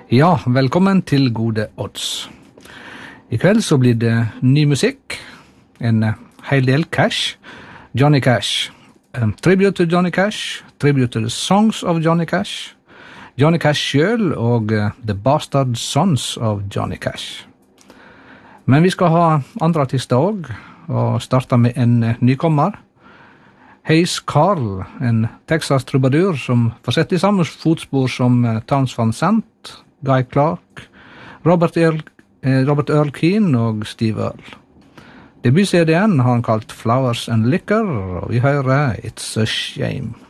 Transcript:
Ja, velkommen til Gode Odds. I kveld så blir det ny musikk, en hel del Cash, Johnny Cash, tribute til Johnny Cash, tribute til the songs of Johnny Cash selv og The Bastard Sons of Johnny Cash. Men vi skal ha andre artister også, og starter med en nykommer, Hayes Carll, en Texas troubadour som får sett i samme fotspor som Townes Van Sant, Guy Clark, Robert Earl Keen og Steve Earle. Debut-CD'en har han kalt Flowers and Liquor, og vi hører It's a Shame.